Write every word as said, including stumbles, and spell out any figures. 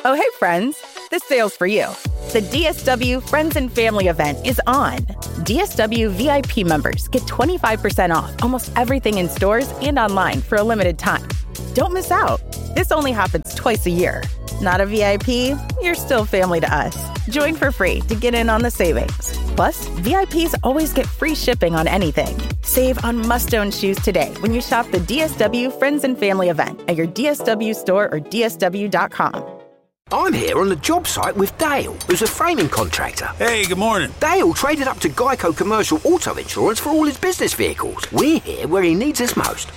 Oh, hey, friends. This sale's for you. The D S W Friends and Family event is on. D S W V I P members get twenty-five percent off almost everything in stores and online for a limited time. Don't miss out. This only happens twice a year. Not a V I P? You're still family to us. Join for free to get in on the savings. Plus, V I Ps always get free shipping on anything. Save on must-own shoes today when you shop the D S W Friends and Family event at your D S W store or D S W dot com. I'm here on the job site with Dale, who's a framing contractor. Hey, good morning. Dale traded up to Geico Commercial Auto Insurance for all his business vehicles. We're here where he needs us most.